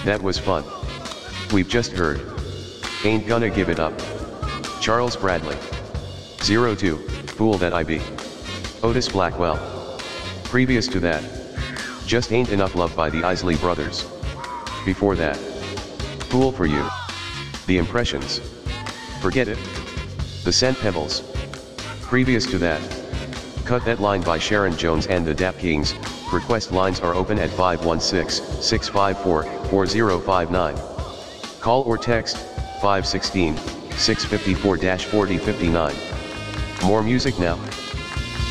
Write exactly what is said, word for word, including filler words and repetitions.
That was fun. We've just heard Ain't Gonna Give It Up. Charles Bradley. zero two, Fool That I Be. Otis Blackwell. Previous to that, Just Ain't Enough Love by the Isley Brothers. Before that, Fool For You. The Impressions. Forget It. The Scent Pebbles. Previous to that, Cut That Line by Sharon Jones and the Dap Kings. Request lines are open at five one six, six five four, four zero five nine. Call or text five one six, six five four, four zero five nine. More music now.